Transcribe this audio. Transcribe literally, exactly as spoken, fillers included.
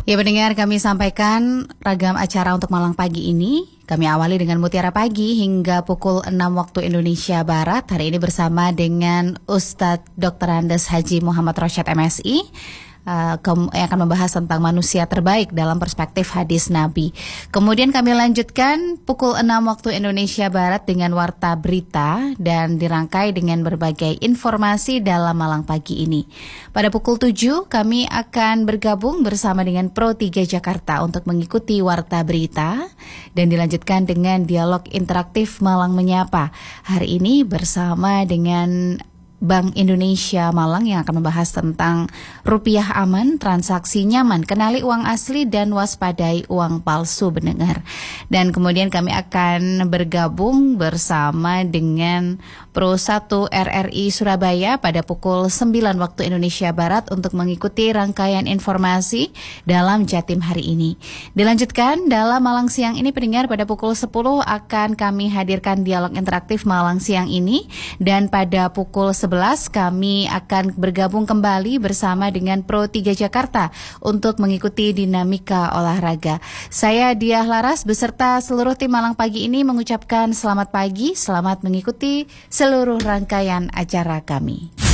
Ya pendengar, kami sampaikan ragam acara untuk Malang pagi ini. Kami awali dengan Mutiara Pagi hingga pukul enam waktu Indonesia Barat. Hari ini bersama dengan Ustadz doktor Andes Haji Muhammad Rosyad M Si. Uh, yang akan membahas tentang manusia terbaik dalam perspektif hadis Nabi. Kemudian kami lanjutkan pukul enam waktu Indonesia Barat dengan Warta Berita dan dirangkai dengan berbagai informasi dalam Malang pagi ini. Pada pukul tujuh kami akan bergabung bersama dengan Pro tiga Jakarta untuk mengikuti Warta Berita dan dilanjutkan dengan dialog interaktif Malang Menyapa. Hari ini bersama dengan Bank Indonesia Malang yang akan membahas tentang rupiah aman, transaksi nyaman, kenali uang asli dan waspadai uang palsu pendengar. Dan kemudian kami akan bergabung bersama dengan Pro satu R R I Surabaya pada pukul sembilan waktu Indonesia Barat untuk mengikuti rangkaian informasi dalam Jatim hari ini. Dilanjutkan dalam Malang Siang ini pendengar, pada pukul sepuluh akan kami hadirkan dialog interaktif Malang Siang ini, dan pada pukul sebelas kami akan bergabung kembali bersama dengan Pro tiga Jakarta untuk mengikuti dinamika olahraga. Saya Diah Laras beserta seluruh tim Malang pagi ini mengucapkan selamat pagi, selamat mengikuti seluruh rangkaian acara kami.